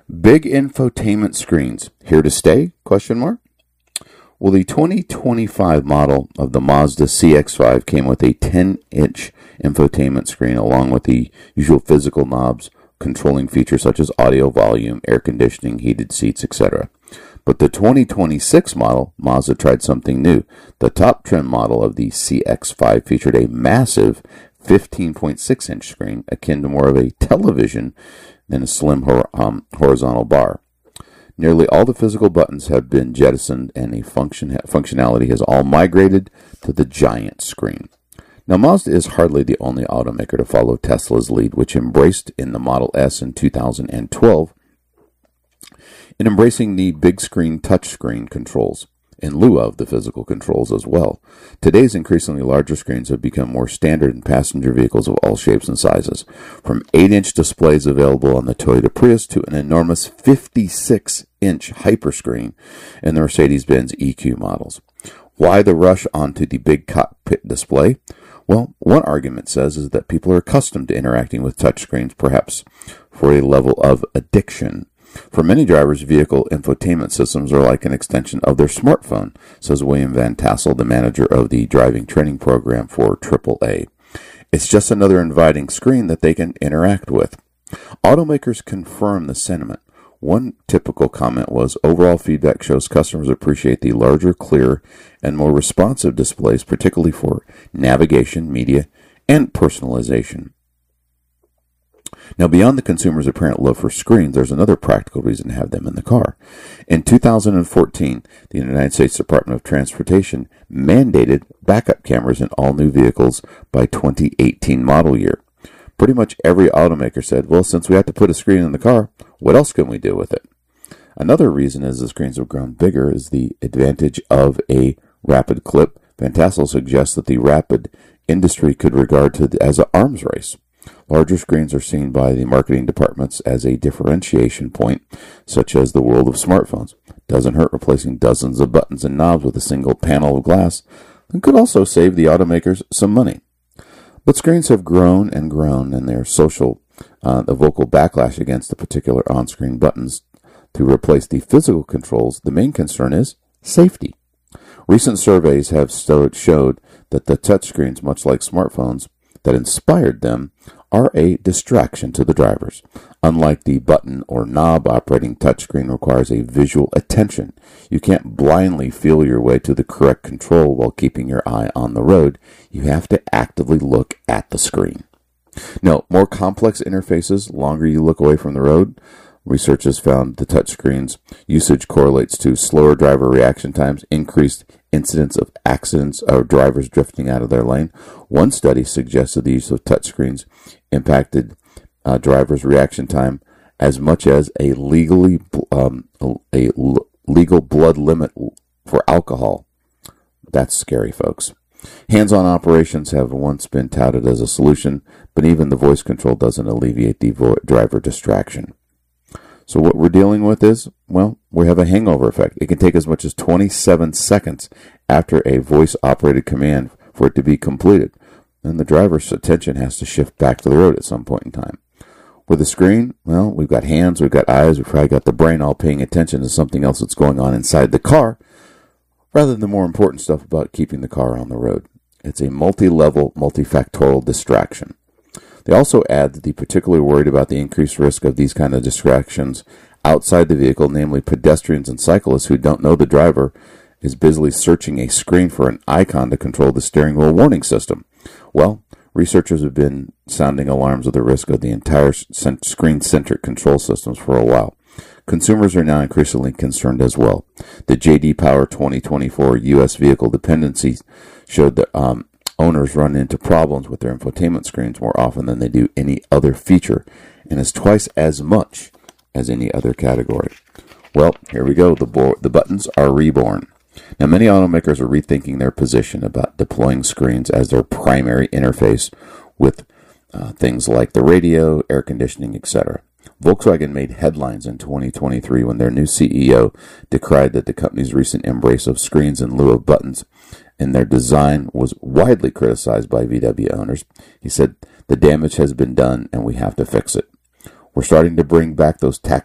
Big infotainment screens, here to stay? Question mark. Well, the 2025 model of the Mazda CX-5 came with a 10-inch infotainment screen along with the usual physical knobs controlling features such as audio, volume, air conditioning, heated seats, etc. But the 2026 model, Mazda tried something new. The top trim model of the CX-5 featured a massive 15.6-inch screen, akin to more of a television than a slim horizontal bar. Nearly all the physical buttons have been jettisoned and a functionality has all migrated to the giant screen. Now, Mazda is hardly the only automaker to follow Tesla's lead, which embraced in the Model S in 2012 in embracing the big screen touchscreen controls, in lieu of the physical controls as well. Today's increasingly larger screens have become more standard in passenger vehicles of all shapes and sizes, from 8-inch displays available on the Toyota Prius to an enormous 56-inch hyperscreen in the Mercedes-Benz EQ models. Why the rush onto the big cockpit display? Well, one argument says is that people are accustomed to interacting with touchscreens, perhaps for a level of addiction. For many drivers, vehicle infotainment systems are like an extension of their smartphone, says William Van Tassel, the manager of the driving training program for AAA. It's just another inviting screen that they can interact with. Automakers confirm the sentiment. One typical comment was, overall feedback shows customers appreciate the larger, clearer, and more responsive displays, particularly for navigation, media, and personalization. Now, beyond the consumer's apparent love for screens, there's another practical reason to have them in the car. In 2014, the United States Department of Transportation mandated backup cameras in all new vehicles by 2018 model year. Pretty much every automaker said, well, since we have to put a screen in the car, what else can we do with it? Another reason as the screens have grown bigger is the advantage of a rapid clip. Van Tassel suggests that the rapid industry could regard it as an arms race. Larger screens are seen by the marketing departments as a differentiation point, such as the world of smartphones. Doesn't hurt replacing dozens of buttons and knobs with a single panel of glass, and could also save the automakers some money. But screens have grown, and their the vocal backlash against the particular on-screen buttons to replace the physical controls. The main concern is safety. Recent surveys have showed that the touchscreens, much like smartphones that inspired them, are a distraction to the drivers. Unlike the button or knob operating touchscreen requires a visual attention. You can't blindly feel your way to the correct control while keeping your eye on the road. You have to actively look at the screen. Now, more complex interfaces, longer you look away from the road. Research has found the touchscreen's usage correlates to slower driver reaction times, increased incidence of accidents or drivers drifting out of their lane. One study suggested the use of touchscreens impacted drivers' reaction time as much as a legal blood limit for alcohol. That's scary, folks. Hands-on operations have once been touted as a solution, but even the voice control doesn't alleviate the driver distraction. So what we're dealing with is, well, we have a hangover effect. It can take as much as 27 seconds after a voice-operated command for it to be completed. And the driver's attention has to shift back to the road at some point in time. With the screen, well, we've got hands, we've got eyes, we've probably got the brain all paying attention to something else that's going on inside the car, rather than the more important stuff about keeping the car on the road. It's a multi-level, multifactorial distraction. They also add that they're particularly worried about the increased risk of these kind of distractions outside the vehicle, namely pedestrians and cyclists who don't know the driver is busily searching a screen for an icon to control the steering wheel warning system. Well, researchers have been sounding alarms of the risk of the entire screen-centric control systems for a while. Consumers are now increasingly concerned as well. The J.D. Power 2024 U.S. vehicle dependency showed that owners run into problems with their infotainment screens more often than they do any other feature, and is twice as much as any other category. Well, here we go. The buttons are reborn. Now, many automakers are rethinking their position about deploying screens as their primary interface with things like the radio, air conditioning, etc. Volkswagen made headlines in 2023 when their new CEO decried that the company's recent embrace of screens in lieu of buttons in their design was widely criticized by VW owners. He said, "The damage has been done and we have to fix it. We're starting to bring back those tactile